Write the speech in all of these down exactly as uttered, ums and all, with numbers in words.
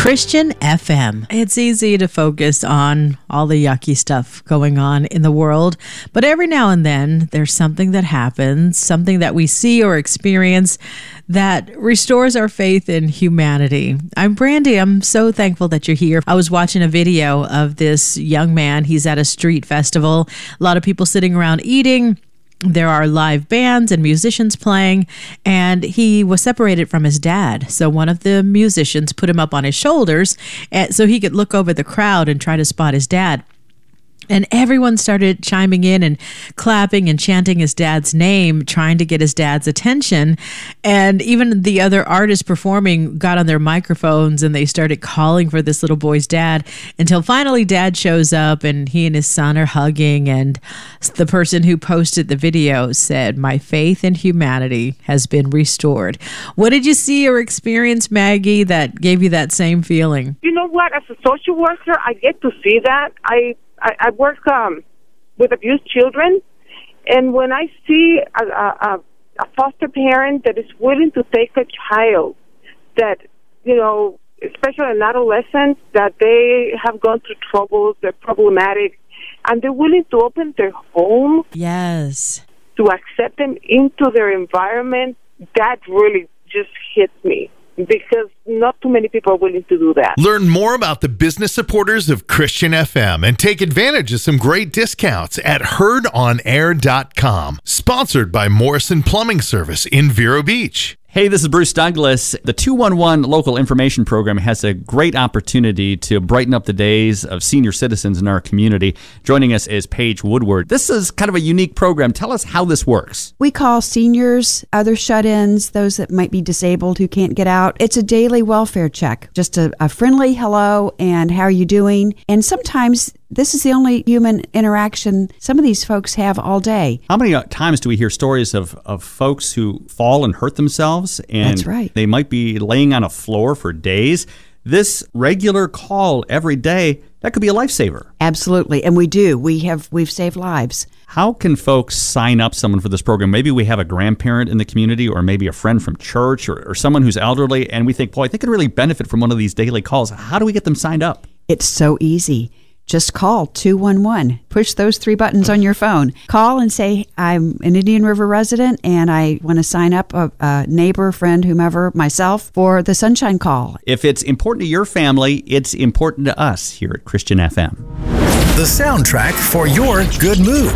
Christian F M. It's easy to focus on all the yucky stuff going on in the world, but every now and then there's something that happens, something that we see or experience that restores our faith in humanity. I'm Brandy. I'm so thankful that you're here. I was watching a video of this young man. He's at a street festival. A lot of people sitting around eating. There are live bands and musicians playing, and he was separated from his dad. So one of the musicians put him up on his shoulders so he could look over the crowd and try to spot his dad. And everyone started chiming in and clapping and chanting his dad's name, trying to get his dad's attention. And even the other artists performing got on their microphones and they started calling for this little boy's dad until finally dad shows up and he and his son are hugging. And the person who posted the video said, "My faith in humanity has been restored." What did you see or experience, Maggie, that gave you that same feeling? You know what? As a social worker, I get to see that. I I, I work um, with abused children, and when I see a, a, a foster parent that is willing to take a child that, you know, especially an adolescent, that they have gone through troubles, they're problematic, and they're willing to open their home. Yes. To accept them into their environment, that really just hits me. Because not too many people are willing to do that. Learn more about the business supporters of Christian F M and take advantage of some great discounts at heard on air dot com. Sponsored by Morrison Plumbing Service in Vero Beach. Hey, this is Bruce Douglas. The two one one Local Information Program has a great opportunity to brighten up the days of senior citizens in our community. Joining us is Paige Woodward. This is kind of a unique program. Tell us how this works. We call seniors, other shut-ins, those that might be disabled who can't get out. It's a daily welfare check. Just a, a friendly hello and how are you doing? And sometimes this is the only human interaction some of these folks have all day. How many times do we hear stories of, of folks who fall and hurt themselves? And That's right. They might be laying on a floor for days. This regular call every day, that could be a lifesaver. Absolutely. And we do. We have, we've saved lives. How can folks sign up someone for this program? Maybe we have a grandparent in the community or maybe a friend from church or, or someone who's elderly, and we think, boy, they could really benefit from one of these daily calls. How do we get them signed up? It's so easy. Just call two one one. Push those three buttons on your phone. Call and say, I'm an Indian River resident and I want to sign up a, a neighbor, friend, whomever, myself, for the Sunshine Call. If it's important to your family, it's important to us here at Christian F M. The soundtrack for your good mood.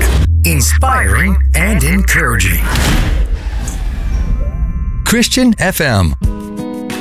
Inspiring and encouraging. Christian F M.